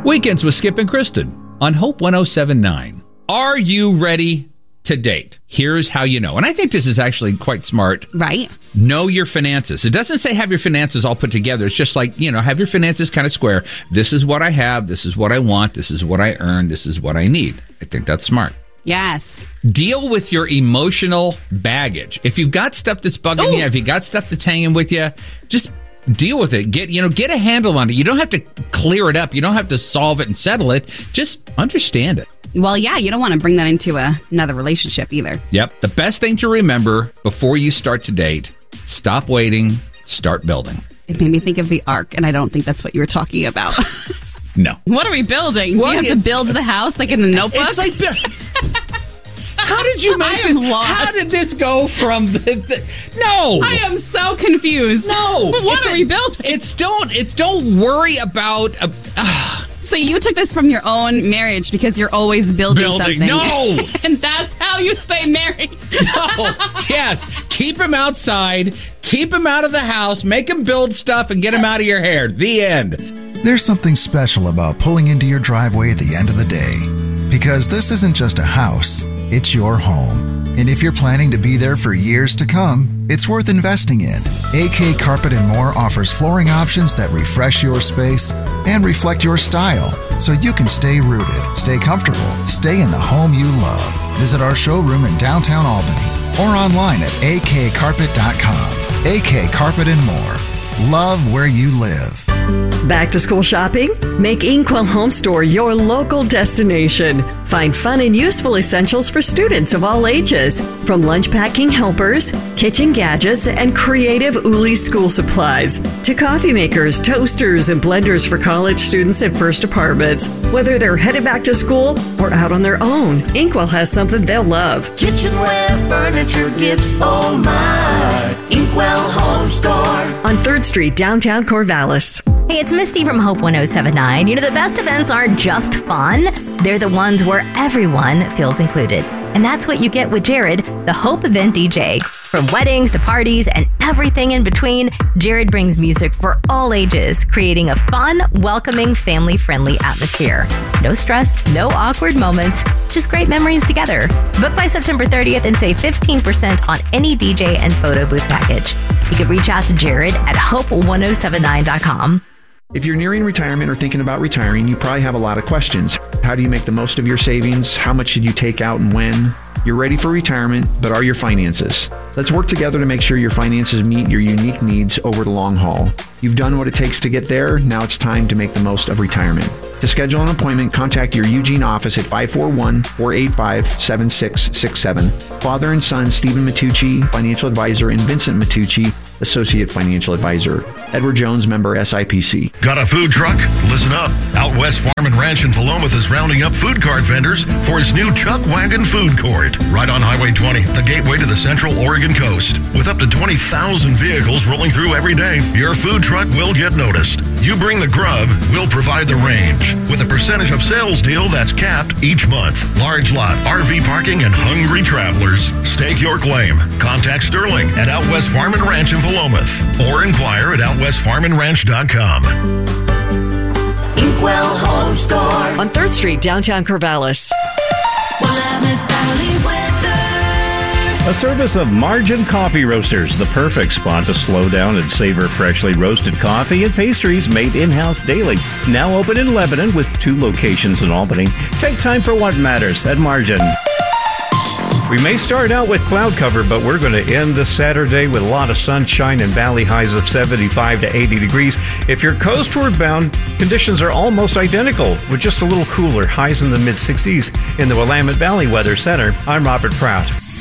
Weekends with Skip and Kristen on Hope 107.9. Are you ready to date? Here's how you know. And I think this is actually quite smart. Right. Know your finances. It doesn't say have your finances all put together. It's just like, have your finances kind of square. This is what I have. This is what I want. This is what I earn. This is what I need. I think that's smart. Yes. Deal with your emotional baggage. If you've got stuff that's bugging you, if you got stuff that's hanging with you, just deal with it. Get a handle on it. You don't have to clear it up. You don't have to solve it and settle it. Just understand it. Well, yeah, you don't want to bring that into another relationship either. Yep. The best thing to remember before you start to date, stop waiting, start building. It made me think of the Ark, and I don't think that's what you were talking about. No. What are we building? Do you have to build the house like in the Notebook? It's like... How did you make this? Lost. How did this go from No. I am so confused. No. What are we building? It's don't worry about... So you took this from your own marriage because you're always building something. No. And that's how you stay married. No. Yes. Keep him outside. Keep him out of the house. Make him build stuff and get him out of your hair. The end. There's something special about pulling into your driveway at the end of the day. Because this isn't just a house, it's your home. And if you're planning to be there for years to come, it's worth investing in. AK Carpet & More offers flooring options that refresh your space and reflect your style, so you can stay rooted, stay comfortable, stay in the home you love. Visit our showroom in downtown Albany or online at akcarpet.com. AK Carpet & More. Love where you live. Back to school shopping? Make Inkwell Home Store your local destination. Find fun and useful essentials for students of all ages, from lunch packing helpers, kitchen gadgets, and creative Uli school supplies, to coffee makers, toasters, and blenders for college students and first apartments. Whether they're headed back to school or out on their own, Inkwell has something they'll love. Kitchenware, furniture, gifts, oh my. Inkwell Home Store. On 3rd Street, downtown Corvallis. Hey, it's Misty from Hope 107.9. The best events aren't just fun. They're the ones where everyone feels included. And that's what you get with Jared, the Hope Event DJ. From weddings to parties and everything in between, Jared brings music for all ages, creating a fun, welcoming, family-friendly atmosphere. No stress, no awkward moments, just great memories together. Book by September 30th and save 15% on any DJ and photo booth package. You can reach out to Jared at hope1079.com. If you're nearing retirement or thinking about retiring, you probably have a lot of questions. How do you make the most of your savings? How much should you take out and when? You're ready for retirement, but are your finances? Let's work together to make sure your finances meet your unique needs over the long haul. You've done what it takes to get there. Now it's time to make the most of retirement. To schedule an appointment, contact your Eugene office at 541-485-7667. Father and son Stephen Matucci, financial advisor, and Vincent Matucci, associate financial advisor. Edward Jones, member SIPC. Got a food truck? Listen up. Out West Farm and Ranch in Philomath is rounding up food cart vendors for its new Chuck Wagon Food Court. Right on Highway 20, the gateway to the Central Oregon coast. With up to 20,000 vehicles rolling through every day, your food truck will get noticed. You bring the grub, we'll provide the range. With a percentage of sales deal that's capped each month. Large lot, RV parking, and hungry travelers. Stake your claim. Contact Sterling at Out West Farm and Ranch in Philomath or inquire at outwestfarmandranch.com. Inkwell Home Store. On 3rd Street, downtown Corvallis. Willamette Valley weather. A service of Margin Coffee Roasters, the perfect spot to slow down and savor freshly roasted coffee and pastries made in-house daily. Now open in Lebanon with 2 locations in Albany. Take time for what matters at Margin. We may start out with cloud cover, but we're going to end this Saturday with a lot of sunshine and valley highs of 75 to 80 degrees. If you're coastward bound, conditions are almost identical, with just a little cooler, highs in the mid-60s in the Willamette Valley Weather Center. I'm Robert Pratt.